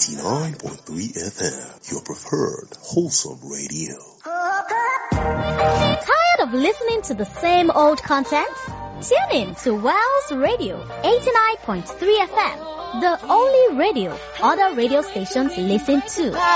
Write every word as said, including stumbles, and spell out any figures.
eighty-nine point three F M, your preferred wholesome radio. Tired of listening to the same old content? Tune in to Wells Radio eighty-nine point three F M, the only radio other radio stations listen to.